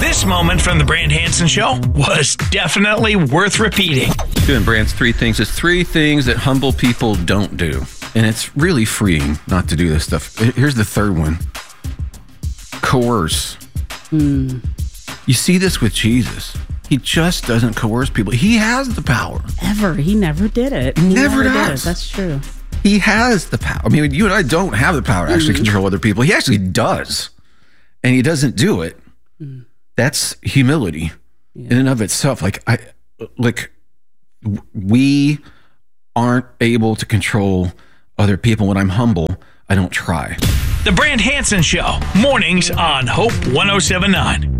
This moment from the Brand Hansen Show was definitely worth repeating. Doing Brand's 3 things. It's 3 things that humble people don't do. And it's really freeing not to do this stuff. Here's the third one. Coerce. You see this with Jesus. He just doesn't coerce people. He has the power. He never did it. He never does. That's true. He has the power. I mean, you and I don't have the power to actually control other people. He actually does. And he doesn't do it. That's humility in and of itself. We aren't able to control other people. When I'm humble, I don't try. The Brand Hansen Show, mornings on Hope 107.9.